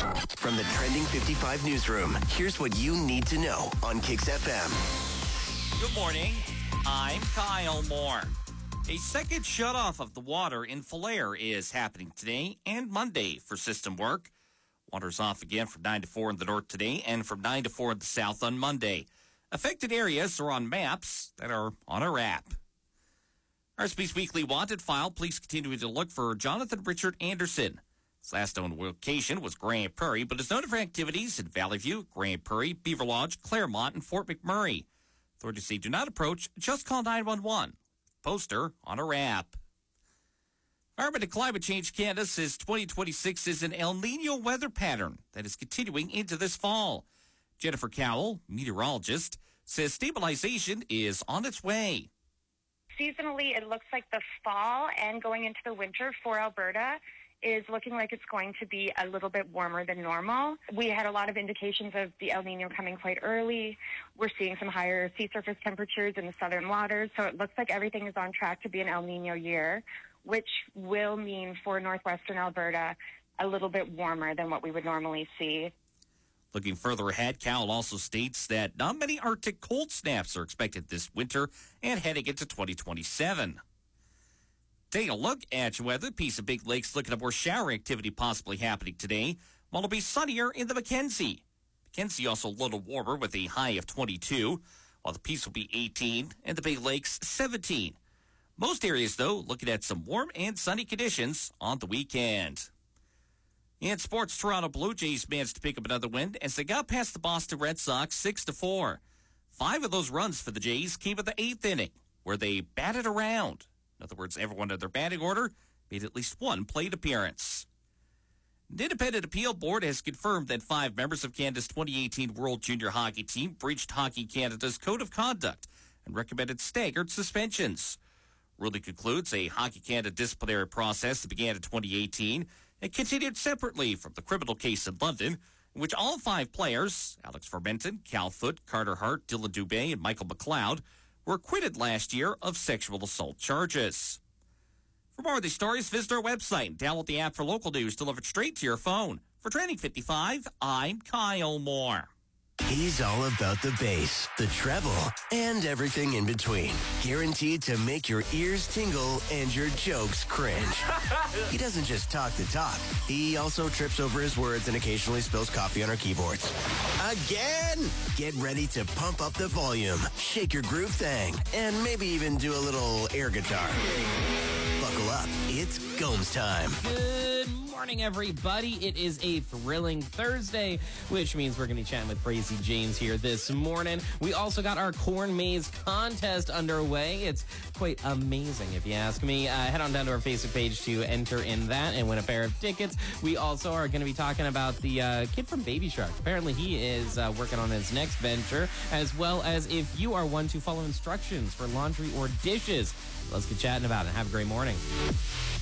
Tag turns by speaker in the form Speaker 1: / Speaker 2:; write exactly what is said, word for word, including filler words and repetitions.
Speaker 1: From the Trending fifty-five newsroom, here's what you need to know on Kix F M.
Speaker 2: Good morning. I'm Kyle Moore. A second shutoff of the water in Falher is happening today and Monday for system work. Water's off again from nine to four in the north today and from nine to four in the south on Monday. Affected areas are on maps that are on our app. Our Speaks Weekly Wanted file, police continuing to look for Jonathan Richard Anderson. His last known location was Grand Prairie, but is known for activities in Valley View, Grand Prairie, Beaver Lodge, Claremont, and Fort McMurray. Authorities say do not approach, just call nine one one. Poster on our app. Environment and Climate Change Canada says twenty twenty-six is an El Nino weather pattern that is continuing into this fall. Jennifer Cowell, meteorologist, says stabilization is on its way.
Speaker 3: Seasonally, it looks like the fall and going into the winter for Alberta is looking like it's going to be a little bit warmer than normal. We had a lot of indications of the El Nino coming quite early. We're seeing some higher sea surface temperatures in the southern waters, so it looks like everything is on track to be an El Nino year, which will mean for northwestern Alberta a little bit warmer than what we would normally see.
Speaker 2: Looking further ahead, Cowell also states that not many Arctic cold snaps are expected this winter and heading into twenty twenty-seven. Taking a look at weather, piece of Big Lakes looking at more shower activity possibly happening today, while it'll be sunnier in the Mackenzie. Mackenzie also a little warmer with a high of twenty-two, while the Peace will be eighteen and the Big Lakes seventeen. Most areas, though, looking at some warm and sunny conditions on the weekend. In sports, Toronto Blue Jays managed to pick up another win as they got past the Boston Red Sox six to four. Five of those runs for the Jays came in the eighth inning, where they batted around. In other words, everyone in their batting order made at least one plate appearance. The Independent Appeal Board has confirmed that five members of Canada's twenty eighteen World Junior Hockey Team breached Hockey Canada's Code of Conduct and recommended staggered suspensions. Ruling concludes a Hockey Canada disciplinary process that began in twenty eighteen and continued separately from the criminal case in London, in which all five players, Alex Fermenton, Cal Foote, Carter Hart, Dylan Dubé, and Michael McLeod, were acquitted last year of sexual assault charges. For more of these stories, visit our website and download the app for local news delivered straight to your phone. For Trending fifty-five, I'm Kyle Moore.
Speaker 1: He's all about the bass, the treble, and everything in between. Guaranteed to make your ears tingle and your jokes cringe. He doesn't just talk the talk. He also trips over his words and occasionally spills coffee on our keyboards. Again! Get ready to pump up the volume, shake your groove thing, and maybe even do a little air guitar. Buckle up. It's Gomes time.
Speaker 4: Good morning, everybody. It is a thrilling Thursday, which means we're going to be chatting with Crazy James here this morning. We also got our corn maze contest underway. It's quite amazing, if you ask me. Uh, head on down to our Facebook page to enter in that and win a pair of tickets. We also are going to be talking about the uh, kid from Baby Shark. Apparently, he is uh, working on his next venture, as well as if you are one to follow instructions for laundry or dishes. Let's get chatting about it. Have a great morning.